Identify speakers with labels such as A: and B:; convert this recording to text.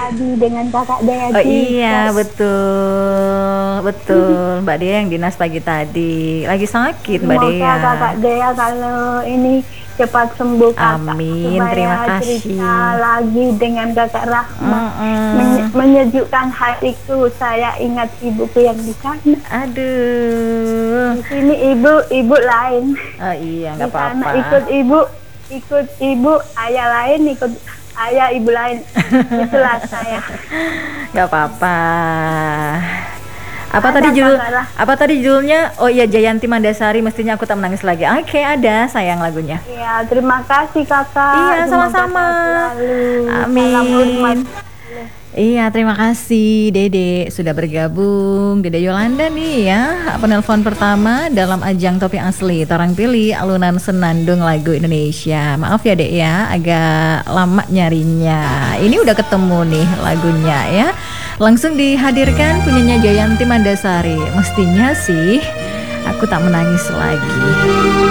A: tadi dengan kakak Dea
B: Oh
A: juga.
B: iya, betul, betul. Mbak Dea yang dinas pagi tadi. Lagi sakit Mbak
A: Semoga
B: Dea.
A: kakak Dea kalau ini cepat sembuh kakak,
B: Amin, terima
A: supaya cerita
B: kasih.
A: lagi dengan kakak Rahma.
B: Mm-mm.
A: Menyejukkan hatiku, saya ingat ibuku yang di sana.
B: Aduh.
A: Di sini ibu lain,
B: Oh iya,
A: di
B: nggak
A: sana
B: apa-apa.
A: ikut ibu ayah lain, ikut ayah ibu lain. Itulah saya.
B: Nggak apa-apa. Apa
A: Ada
B: tadi judul?
A: kakak Rahma.
B: Apa tadi judulnya? Oh iya, Jayanti Mandasari. Mestinya aku tak menangis lagi. Oke, ada sayang lagunya.
A: Ya, terima kasih kakak.
B: Iya,
A: Semoga
B: sama-sama.
A: sehat selalu. Salam hormat.
B: Amin. Iya, terima kasih Dede sudah bergabung. Dede Yolanda nih ya, penelpon pertama dalam ajang Topik Asli. Torang pilih alunan senandung lagu Indonesia. Maaf ya Dek ya, agak lama nyarinya. Ini udah ketemu nih lagunya ya. Langsung dihadirkan punyanya Jayanti Mandasari. Mestinya sih aku tak menangis lagi.